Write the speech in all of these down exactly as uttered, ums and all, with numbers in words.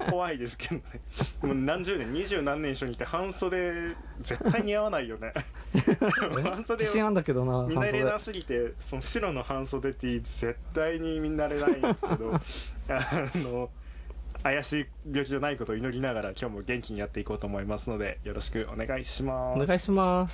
怖いですけどね。もう何十年、二十何年一緒にいて半袖絶対似合わないよね。半袖自信あんだけどな。 見慣れなすぎて、その白の半袖 T 絶対に見慣れないんですけど、あの怪しい病気じゃないことを祈りながら今日も元気にやっていこうと思いますので、よろしくお願いします。 お願いします。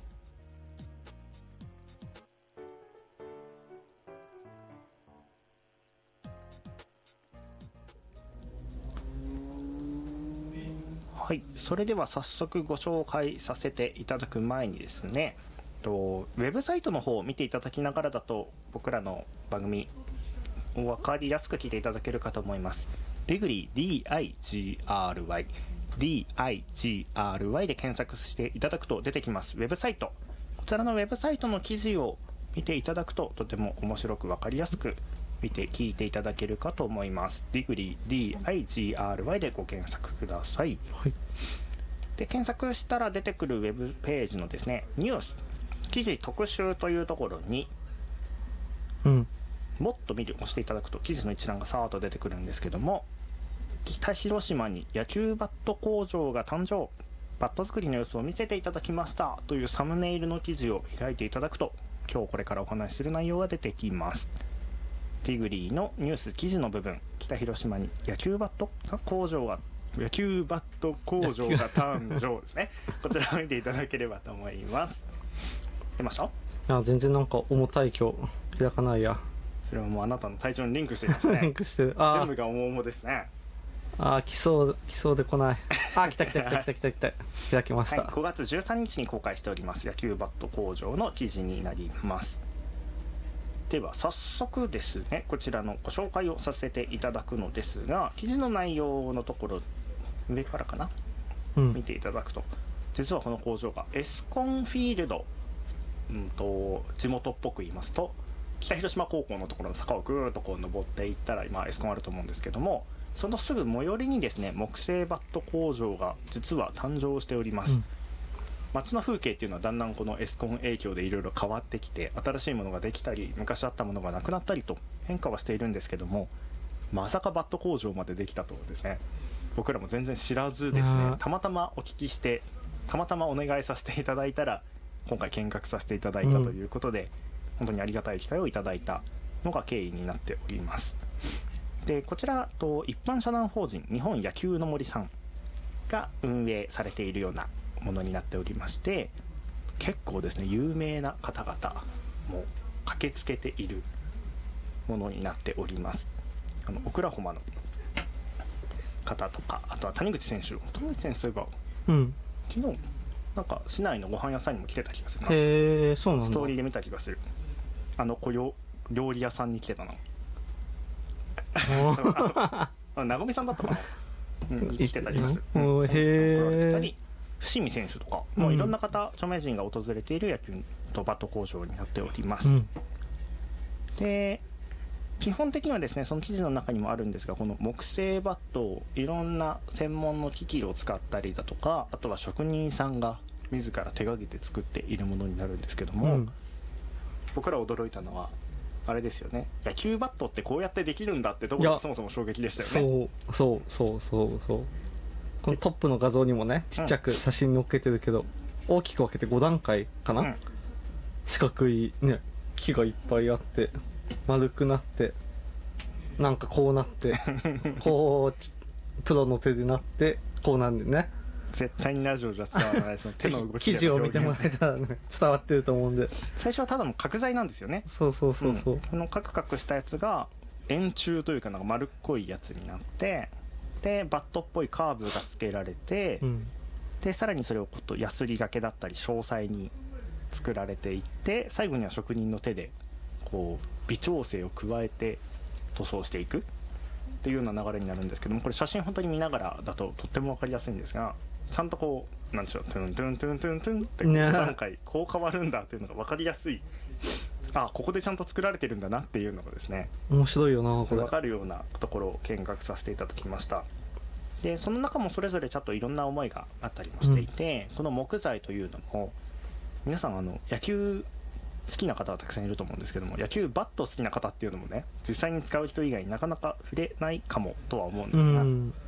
はい、それでは早速ご紹介させていただく前にですね、とウェブサイトの方を見ていただきながらだと僕らの番組を分かりやすく聞いていただけるかと思います。ディグリー ディーアイジーアールワイ ディーアイジーアールワイ で検索していただくと出てきますウェブサイト。こちらのウェブサイトの記事を見ていただくととても面白く分かりやすく見て聞いていただけるかと思います。ディグリー ディーアイジーアールワイ でご検索ください。 はい。 で検索したら出てくるウェブページのですね、ニュース記事特集というところに、 うん、 もっと見る押していただくと記事の一覧がさーっと出てくるんですけども、北広島に野球バット工場が誕生、バット作りの様子を見せていただきましたというサムネイルの記事を開いていただくと、今日これからお話しする内容が出てきます。ティグリーのニュース記事の部分、北広島に野球バット工場が野球バット工場が誕生ですね。こちらを見ていただければと思います。出ました？いや全然なんか重たい今日開かないや。 それはもうあなたの体調にリンクしていますね。 リンクしてる。あ全部が重々ですね。 あー来そう来そうで来ない。あ来た来た来た来た来た来た開きました、 はい、ごがつじゅうさんにちに公開しております野球バット工場の記事になります。では早速ですね、こちらのご紹介をさせていただくのですが、記事の内容のところ上からかな、うん、見ていただくと、実はこの工場がエスコンフィールド、うんと地元っぽく言いますと北広島高校のところの坂をぐーっとこう登っていったら今エスコンあると思うんですけども、そのすぐ最寄りにですね木製バット工場が実は誕生しております、うん、街の風景っていうのはだんだんこのエスコン影響でいろいろ変わってきて、新しいものができたり昔あったものがなくなったりと変化はしているんですけども、まさかバット工場までできたとですね、僕らも全然知らずですね、たまたまお聞きしてたまたまお願いさせていただいたら今回見学させていただいたということで、うん、本当にありがたい機会をいただいたのが経緯になっております。でこちらと一般社団法人日本野球の森さんが運営されているようなものになっておりまして、結構ですね有名な方々も駆けつけているものになっております。あのオクラホマの方とか、あとは谷口選手谷口選手といえば、うん、昨日なんか市内のご飯屋さんにも来てた気がするな。 へー、そうなんだ。 ストーリーで見た気がする。あの子よ料理屋さんに来てたの。あなごみさんだったかな、うん、来てたりします。 うん、へー。 伏見選手とか、もういろんな方、著名人が訪れている野球とバット工場になっております、うん、で基本的にはですねその記事の中にもあるんですが、この木製バットをいろんな専門の機器を使ったりだとか、あとは職人さんが自ら手がけて作っているものになるんですけども、うん、僕ら驚いたのはあれですよね、野球バットってこうやってできるんだってところがそもそも衝撃でしたよね。 そうそうそうそうそう、このトップの画像にもねちっちゃく写真載っけてるけど、うん、大きく分けてごだんかいかな、うん、四角いね木がいっぱいあって丸くなってなんかこうなってこうプロの手でなってこうなんでね、 絶対にラジオじゃ伝わらないその手の動き記事を見てもらえたら、ね、伝わってると思うんで、 最初はただの角材なんですよね。 そうそうそうそう、うん、 このカクカクしたやつが円柱というかなんか丸っこいやつになって、でバットっぽいカーブがつけられて、うん、でさらにそれをことヤスリがけだったり詳細に作られていって、最後には職人の手でこう微調整を加えて塗装していくっていうような流れになるんですけども、これ写真本当に見ながらだととっても分かりやすいんですが、ちゃんとこうなんでしょう、トゥントゥントゥントゥントゥンって段階こう変わるんだっていうのが分かりやすい、あここでちゃんと作られてるんだなっていうのがですね面白いよなこれ、 分かるようなところを見学させていただきました。でその中もそれぞれちょっといろんな思いがあったりもしていて、うん、この木材というのも皆さんあの野球好きな方はたくさんいると思うんですけども、野球バット好きな方っていうのもね実際に使う人以外になかなか触れないかもとは思うんですが、うん、